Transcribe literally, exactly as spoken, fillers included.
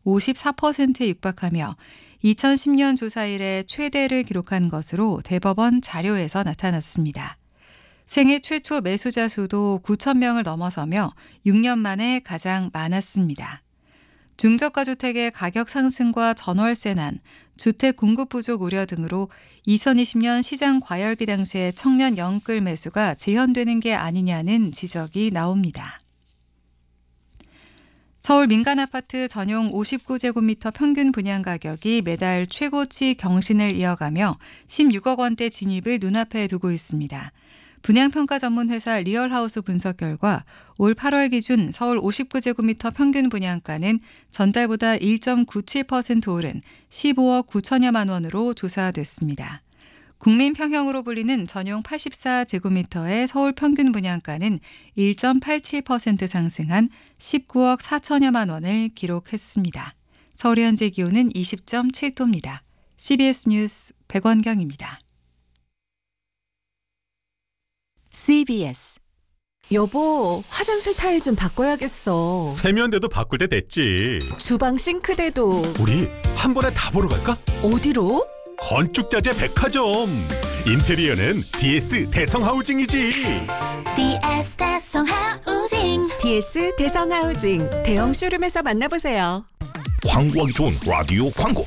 오십사 퍼센트에 육박하며 이천십 년 조사 이래 최대를 기록한 것으로 대법원 자료에서 나타났습니다. 생애 최초 매수자 수도 구천 명을 넘어서며 육 년 만에 가장 많았습니다. 중저가 주택의 가격 상승과 전월세난, 주택 공급 부족 우려 등으로 이천이십 년 시장 과열기 당시에 청년 영끌 매수가 재현되는 게 아니냐는 지적이 나옵니다. 서울 민간 아파트 전용 오십구 제곱미터 평균 분양 가격이 매달 최고치 경신을 이어가며 십육억 원대 진입을 눈앞에 두고 있습니다. 분양평가 전문 회사 리얼하우스 분석 결과 올 팔월 기준 서울 오십구 제곱미터 평균 분양가는 전달보다 일 점 구칠 퍼센트 오른 십오억 구천여만 원으로 조사됐습니다. 국민평형으로 불리는 전용 팔십사 제곱미터의 서울 평균 분양가는 일 점 팔칠 퍼센트 상승한 십구억 사천여만 원을 기록했습니다. 서울의 현재 기온은 이십 점 칠 도입니다. 씨비에스 뉴스 백원경입니다. 씨비에스 여보, 화장실 타일 좀 바꿔야겠어. 세면대도 바꿀 때 됐지. 주방 싱크대도. 우리 한 번에 다 보러 갈까? 어디로? 건축자재 백화점. 인테리어는 디에스 대성하우징이지. 디에스 대성하우징 디에스 대성하우징 대형 쇼룸에서 만나보세요. 광고하기 좋은 라디오 광고.